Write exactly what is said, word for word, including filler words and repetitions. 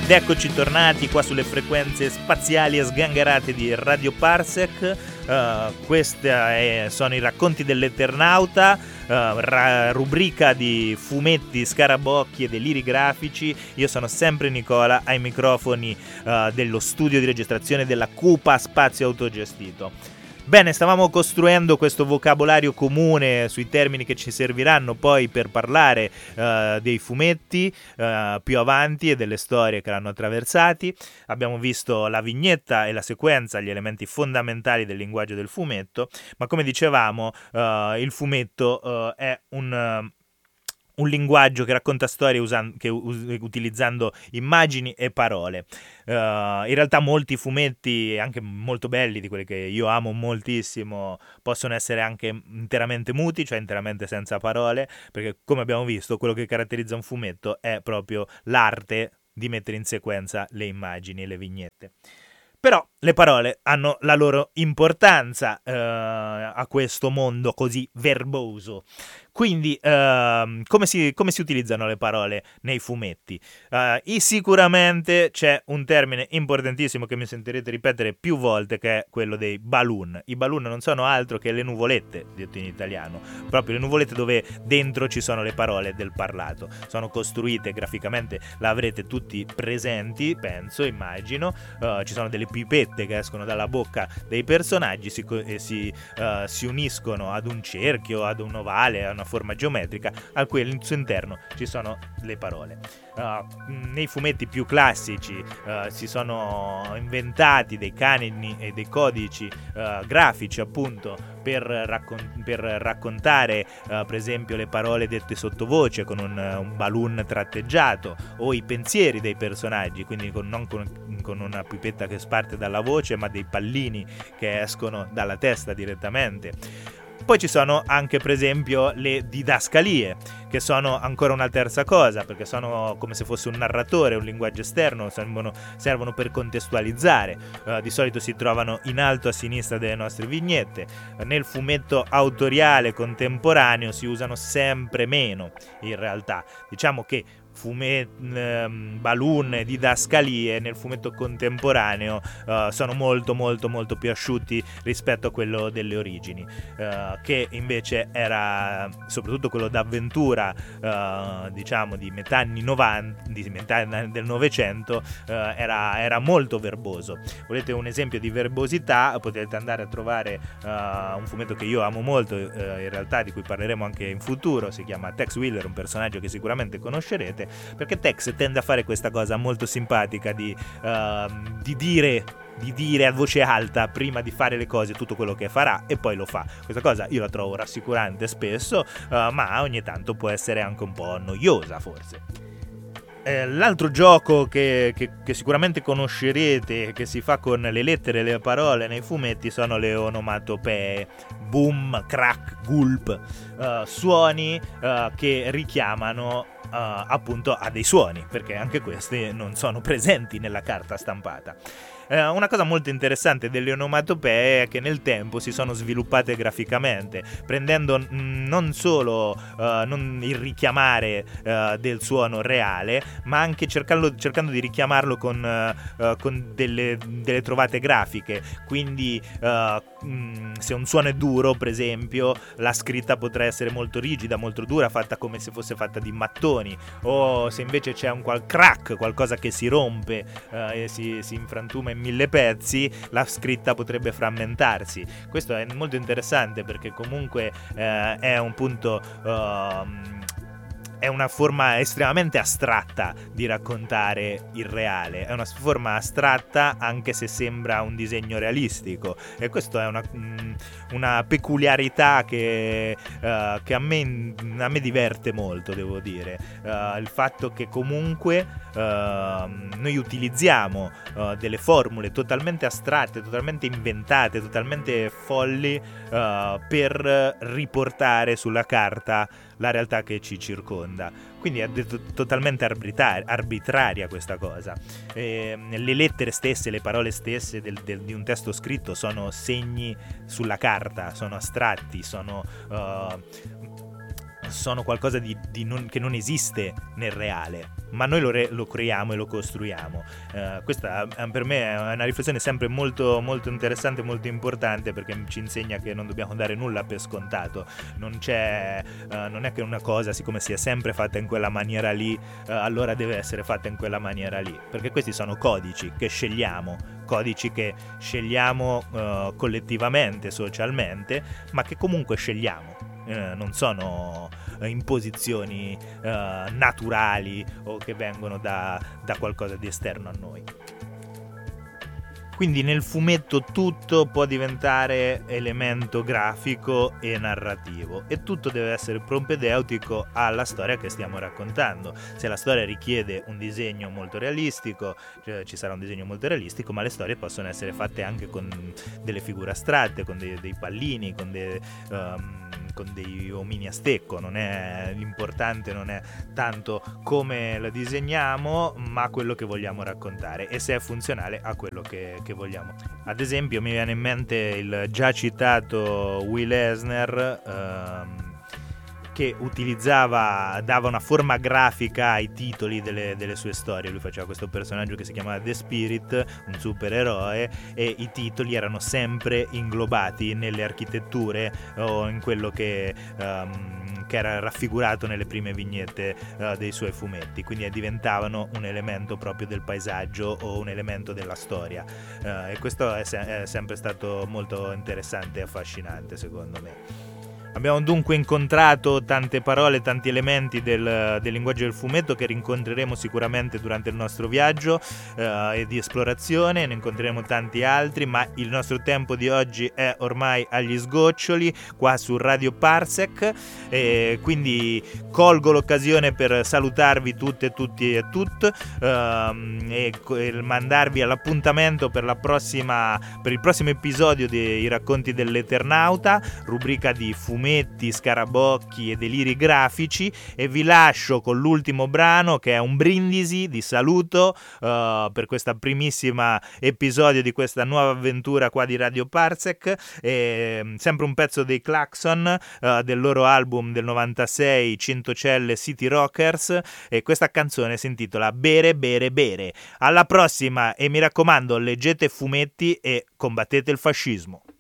Ed eccoci tornati qua sulle frequenze spaziali e sgangherate di Radio Parsec. Uh, questi sono i racconti dell'Eternauta, uh, ra- rubrica di fumetti, scarabocchi e deliri grafici. Io sono sempre Nicola, ai microfoni uh, dello studio di registrazione della Cupa Spazio Autogestito. Bene, stavamo costruendo questo vocabolario comune sui termini che ci serviranno poi per parlare uh, dei fumetti uh, più avanti e delle storie che l'hanno attraversati. Abbiamo visto la vignetta e la sequenza, gli elementi fondamentali del linguaggio del fumetto, ma come dicevamo uh, il fumetto uh, è un... Uh, un linguaggio che racconta storie usan- che us- utilizzando immagini e parole. Uh, in realtà molti fumetti, anche molto belli, di quelli che io amo moltissimo, possono essere anche interamente muti, cioè interamente senza parole, perché come abbiamo visto quello che caratterizza un fumetto è proprio l'arte di mettere in sequenza le immagini e le vignette. Però le parole hanno la loro importanza uh, a questo mondo così verboso. Quindi, uh, come, si, come si utilizzano le parole nei fumetti? Uh, e sicuramente c'è un termine importantissimo che mi sentirete ripetere più volte, che è quello dei balloon. I balloon non sono altro che le nuvolette, detto in italiano, proprio le nuvolette dove dentro ci sono le parole del parlato. Sono costruite graficamente, l'avrete tutti presenti, penso, immagino. Uh, ci sono delle pipette che escono dalla bocca dei personaggi, si, eh, si, uh, si uniscono ad un cerchio, ad un ovale, a una forma geometrica, al cui al suo interno ci sono le parole. Uh, nei fumetti più classici uh, si sono inventati dei canoni e dei codici uh, grafici, appunto, per, raccon- per raccontare uh, per esempio le parole dette sottovoce con un, un balloon tratteggiato, o i pensieri dei personaggi, quindi con, non con, con una pipetta che parte dalla voce, ma dei pallini che escono dalla testa direttamente. Poi ci sono anche, per esempio, le didascalie, che sono ancora una terza cosa, perché sono come se fosse un narratore, un linguaggio esterno, servono, servono per contestualizzare. Uh, di solito si trovano in alto a sinistra delle nostre vignette. Uh, nel fumetto autoriale contemporaneo si usano sempre meno, in realtà. Diciamo che fumet, ehm, balloon e didascalie nel fumetto contemporaneo uh, sono molto molto molto più asciutti rispetto a quello delle origini, uh, che invece era soprattutto quello d'avventura, uh, diciamo di metà anni novanta, di metà del Novecento, uh, era, era molto verboso. Volete un esempio di verbosità? Potete andare a trovare uh, un fumetto che io amo molto, uh, in realtà, di cui parleremo anche in futuro. Si chiama Tex Willer, un personaggio che sicuramente conoscerete, perché Tex tende a fare questa cosa molto simpatica di, uh, di dire di dire a voce alta prima di fare le cose tutto quello che farà, e poi lo fa. Questa cosa io la trovo rassicurante spesso, uh, ma ogni tanto può essere anche un po' noiosa, forse. Eh, l'altro gioco che, che, che sicuramente conoscerete, che si fa con le lettere e le parole nei fumetti, sono le onomatopee. Boom, crack, gulp, uh, suoni uh, che richiamano uh, appunto a dei suoni, perché anche questi non sono presenti nella carta stampata. Eh, una cosa molto interessante delle onomatopee è che nel tempo si sono sviluppate graficamente, prendendo mh, non solo uh, non il richiamare uh, del suono reale, ma anche cercando, cercando di richiamarlo con, uh, uh, con delle, delle trovate grafiche. Quindi uh, mh, se un suono è duro, per esempio, la scritta potrà essere molto rigida, molto dura, fatta come se fosse fatta di mattoni, o se invece c'è un qual crack, qualcosa che si rompe uh, e si, si infrantuma in mille pezzi, la scritta potrebbe frammentarsi. Questo è molto interessante, perché comunque eh, è un punto uh, è una forma estremamente astratta di raccontare il reale, è una forma astratta anche se sembra un disegno realistico, e questo è una, una peculiarità che, uh, che a me, a me diverte molto, devo dire, uh, il fatto che comunque uh, noi utilizziamo uh, delle formule totalmente astratte, totalmente inventate, totalmente folli uh, per riportare sulla carta la realtà che ci circonda. Quindi è detto totalmente arbitraria, arbitraria questa cosa. E le lettere stesse, le parole stesse del, del, di un testo scritto sono segni sulla carta, sono astratti, sono uh, sono qualcosa di, di non, che non esiste nel reale, ma noi lo, re, lo creiamo e lo costruiamo. Uh, questa per me è una riflessione sempre molto, molto interessante, molto importante, perché ci insegna che non dobbiamo dare nulla per scontato. Non c'è, uh, non è che una cosa, siccome si è sempre fatta in quella maniera lì, uh, allora deve essere fatta in quella maniera lì, perché questi sono codici che scegliamo, codici che scegliamo uh, collettivamente, socialmente, ma che comunque scegliamo. Eh, non sono eh, imposizioni eh, naturali o che vengono da, da qualcosa di esterno a noi. Quindi nel fumetto tutto può diventare elemento grafico e narrativo, e tutto deve essere propedeutico alla storia che stiamo raccontando. Se la storia richiede un disegno molto realistico, cioè ci sarà un disegno molto realistico, ma le storie possono essere fatte anche con delle figure astratte, con dei, dei pallini, con dei... Um, con dei omini a stecco. Non è l'importante, non è tanto come la disegniamo, ma quello che vogliamo raccontare e se è funzionale a quello che, che vogliamo. Ad esempio mi viene in mente il già citato Will Eisner, ehm, che utilizzava, dava una forma grafica ai titoli delle, delle sue storie. Lui faceva questo personaggio che si chiamava The Spirit, un supereroe, e i titoli erano sempre inglobati nelle architetture o in quello che, um, che era raffigurato nelle prime vignette uh, dei suoi fumetti, quindi diventavano un elemento proprio del paesaggio o un elemento della storia, uh, e questo è, se- è sempre stato molto interessante e affascinante, secondo me. Abbiamo dunque incontrato tante parole, tanti elementi del, del linguaggio del fumetto che rincontreremo sicuramente durante il nostro viaggio eh, e di esplorazione. Ne incontreremo tanti altri, ma il nostro tempo di oggi è ormai agli sgoccioli qua su Radio Parsec, e quindi colgo l'occasione per salutarvi tutte e tutti e tutte ehm, e, e mandarvi all'appuntamento per la prossima per il prossimo episodio dei Racconti dell'Eternauta, rubrica di fumetti, fumetti, scarabocchi e deliri grafici, e vi lascio con l'ultimo brano, che è un brindisi di saluto uh, per questa primissima episodio di questa nuova avventura qua di Radio Parsec, e sempre un pezzo dei Klaxon, uh, del loro album del novantasei Centocelle City Rockers, e questa canzone si intitola Bere Bere Bere. Alla prossima, e mi raccomando, leggete fumetti e combattete il fascismo.